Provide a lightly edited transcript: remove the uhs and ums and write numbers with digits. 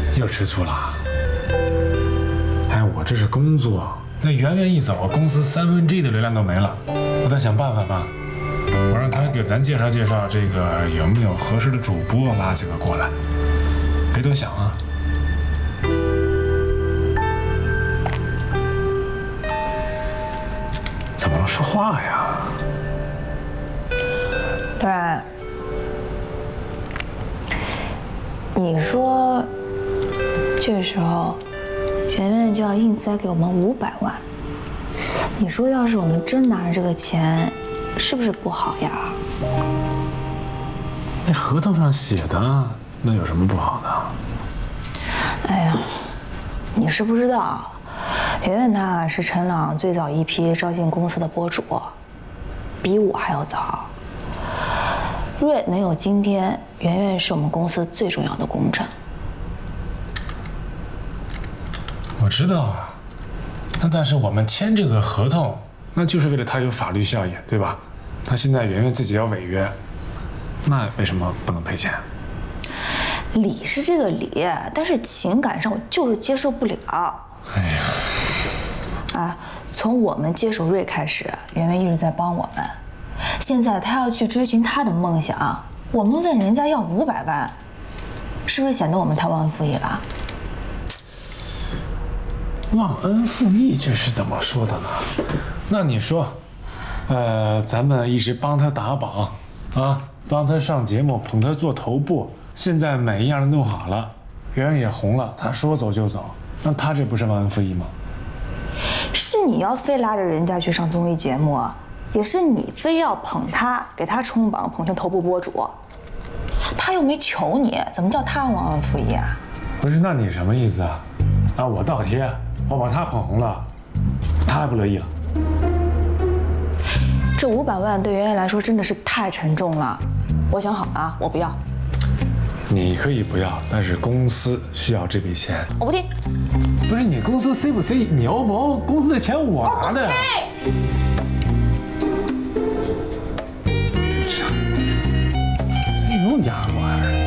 又吃醋了？哎，我这是工作，那圆圆一走，公司1/3的流量都没了，我得想办法吧。我让他给咱介绍介绍，这个有没有合适的主播，拉几个过来。别多想啊。怎么了？说话呀！ 当然，你说这时候圆圆就要硬塞给我们500万，你说要是我们真拿着这个钱，是不是不好呀？ 那合同上写的，那有什么不好的？ 哎呀，你是不知道，圆圆她是陈朗最早一批招进公司的博主，比我还要早。瑞能有今天，圆圆是我们公司最重要的功臣。 我知道啊，但是我们签这个合同，那就是为了他有法律效益，对吧？他现在圆圆自己要违约，那为什么不能赔钱？ 理是这个理，但是情感上我就是接受不了。 哎呀， 啊，从我们接手瑞开始，圆圆一直在帮我们。现在他要去追寻他的梦想，我们问人家要500万，是不是显得我们太忘恩负义了？ 忘恩负义这是怎么说的呢？那你说，咱们一直帮他打榜，啊，帮他上节目，捧他做头部，现在每一样都弄好了，圆圆也红了，他说走就走，那他这不是忘恩负义吗？ 是你要非拉着人家去上综艺节目，也是你非要捧他，给他冲榜，捧成头部博主，他又没求你，怎么叫他忘恩负义啊？ 不是，那你什么意思啊？啊，我倒贴，我把他捧红了，他还不乐意了？ 这500万对圆圆来说真的是太沉重了，我想好了啊，我不要。 你可以不要，但是公司需要这笔钱。 我不听。 不是你公司 C 不 C， 你 O 不 O， 公司的钱我拿的呀。真是，谁有哑巴呀？